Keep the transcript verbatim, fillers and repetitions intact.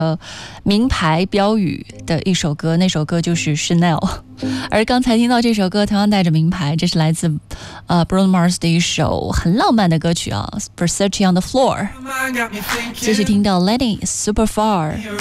呃名牌标语的一首歌，那首歌就是 Chanel。而刚才听到这首歌同样带着名牌，这是来自呃 Bruno Mars 的一首很浪漫的歌曲啊 ，Versace on the Floor。继续听到 Letting Super Far。